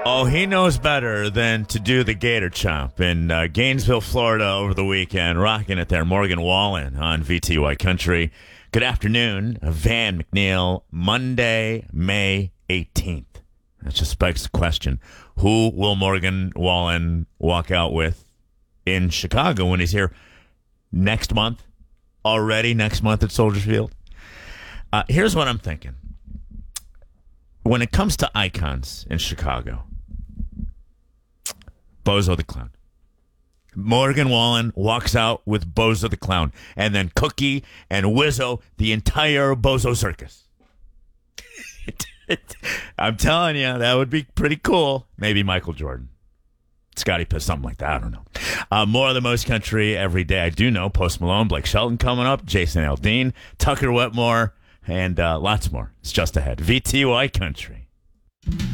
Oh, he knows better than to do the Gator Chomp in Gainesville, Florida over the weekend. Rocking it there. Morgan Wallen on VTY Country. Good afternoon, Van McNeil. Monday, May 18th. That just begs the question. Who will Morgan Wallen walk out with in Chicago when he's here next month? Already next month at Soldier Field? Here's what I'm thinking. When it comes to icons in Chicago, Bozo the Clown. Morgan Wallen walks out with Bozo the Clown, and then Cookie and Wizzo, the entire Bozo circus. I'm telling you, that would be pretty cool. Maybe Michael Jordan. Scottie Pippen, something like that. I don't know. More of the most country every day. I do know Post Malone, Blake Shelton coming up, Jason Aldean, Tucker Wetmore, and lots more. It's just ahead. VTY Country.